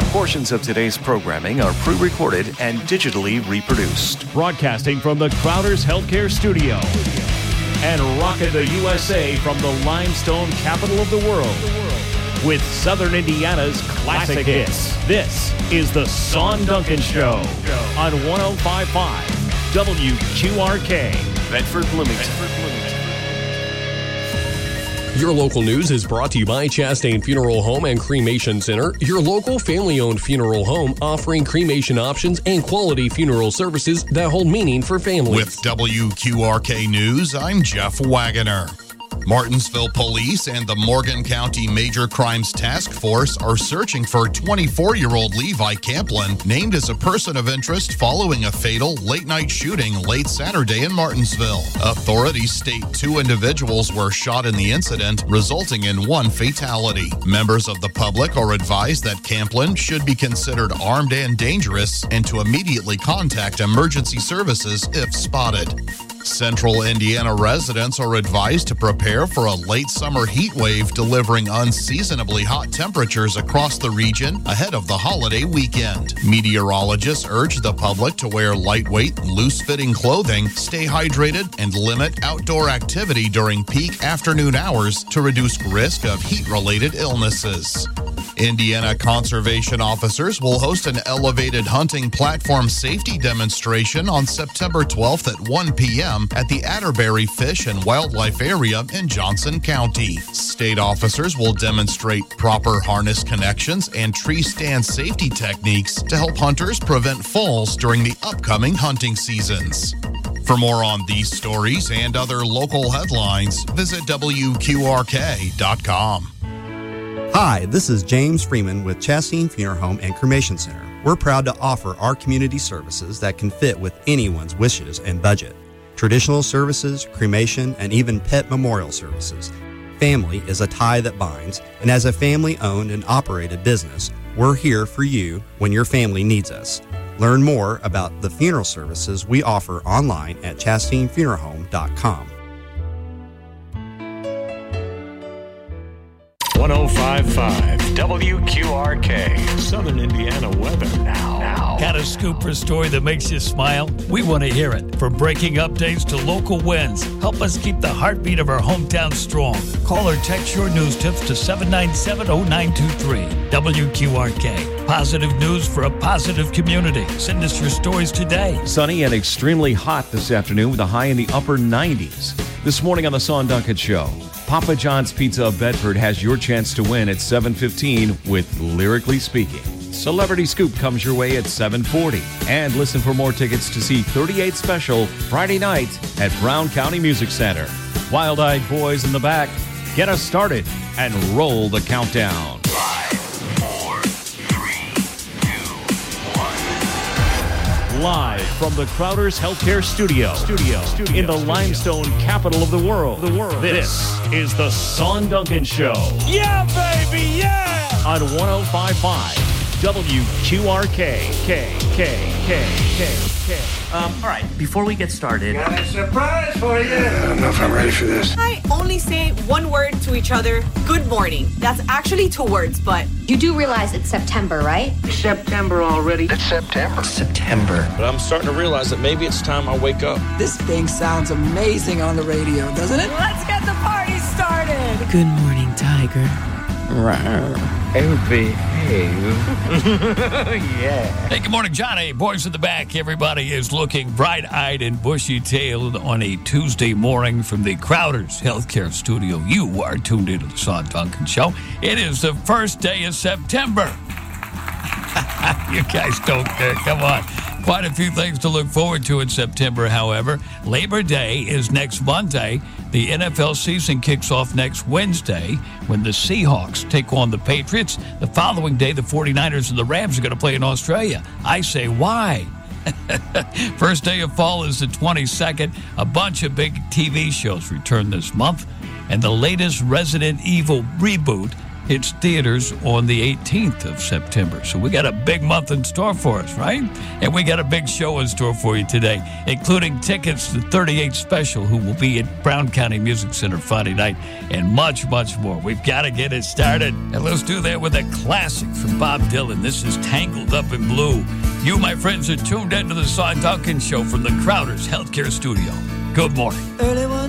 Portions of today's programming are pre-recorded and digitally reproduced. Broadcasting from the Crowder's Healthcare Studio and rocking the USA from the limestone capital of the world with Southern Indiana's classic hits. This is the Sean Duncan Show on 105.5 WQRK, Bedford, Bloomington. Your local news is brought to you by Chastain Funeral Home and Cremation Center, your local family-owned funeral home offering cremation options and quality funeral services that hold meaning for families. With WQRK News, I'm Jeff Wagoner. Martinsville Police and the Morgan County Major Crimes Task Force are searching for 24-year-old Levi Camplin, named as a person of interest following a fatal late-night shooting late Saturday in Martinsville. Authorities state 2 individuals were shot in the incident, resulting in 1 fatality. Members of the public are advised that Camplin should be considered armed and dangerous and to immediately contact emergency services if spotted. Central Indiana residents are advised to prepare for a late summer heat wave delivering unseasonably hot temperatures across the region ahead of the holiday weekend. Meteorologists urge the public to wear lightweight, loose-fitting clothing, stay hydrated, and limit outdoor activity during peak afternoon hours to reduce risk of heat-related illnesses. Indiana conservation officers will host an elevated hunting platform safety demonstration on September 12th at 1 p.m. at the Atterbury Fish and Wildlife Area in Johnson County. State officers will demonstrate proper harness connections and tree stand safety techniques to help hunters prevent falls during the upcoming hunting seasons. For more on these stories and other local headlines, visit WQRK.com. Hi, this is James Freeman with Chastain Funeral Home and Cremation Center. We're proud to offer our community services that can fit with anyone's wishes and budget. Traditional services, cremation, and even pet memorial services. Family is a tie that binds, and as a family-owned and operated business, we're here for you when your family needs us. Learn more about the funeral services we offer online at ChastainFuneralHome.com. 105.5 WQRK, Southern Indiana weather now. Got a scoop or story that makes you smile? We want to hear it. From breaking updates to local wins, help us keep the heartbeat of our hometown strong. Call or text your news tips to 797-0923. WQRK, positive news for a positive community. Send us your stories today. Sunny and extremely hot this afternoon with a high in the upper 90s. This morning on the Sean Duncan Show, Papa John's Pizza of Bedford has your chance to win at 7:15 with Lyrically Speaking. Celebrity Scoop comes your way at 7:40. And listen for more tickets to see 38 Special Friday night at Brown County Music Center. Wild-Eyed Boys in the back, get us started and roll the countdown. 5, 4, 3, 2, 1. Live from the Crowder's Healthcare Studio in the limestone capital of the world. This is the Sean Duncan Show. Yeah, baby, yeah! On 105.5 WQRK. All right, before we get started... Got a surprise for you. I don't know if I'm ready for this. I only say one word to each other, good morning. That's actually 2 words, but... You do realize it's September, right? September already. It's September. But I'm starting to realize that maybe it's time I wake up. This thing sounds amazing on the radio, doesn't it? Let's get the party started. Good morning, Tiger. Oh, behave. Yeah. Hey, good morning, Johnny. Boys in the back. Everybody is looking bright-eyed and bushy-tailed on a Tuesday morning from the Crowder's Healthcare Studio. You are tuned into the Sean Duncan Show. It is the first day of September. You guys don't care. Come on. Quite a few things to look forward to in September, however. Labor Day is next Monday. The NFL season kicks off next Wednesday when the Seahawks take on the Patriots. The following day, the 49ers and the Rams are going to play in Australia. I say, why? First day of fall is the 22nd. A bunch of big TV shows return this month. And the latest Resident Evil reboot hits theaters on the 18th of September. So we got a big month in store for us, right? And we got a big show in store for you today, including tickets to 38 Special, who will be at Brown County Music Center Friday night, and much, much more. We've got to get it started. And let's do that with a classic from Bob Dylan. This is Tangled Up in Blue. You, my friends, are tuned into the Son Duncan Show from the Crowder's Healthcare Studio. Good morning. Early one